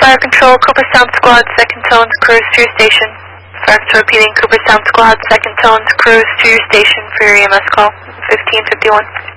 Fire Control, Cooperstown Squad, second tones, cruise to your station. Fire Control repeating, Cooperstown Squad, second tones, cruise to your station for your EMS call, 1551.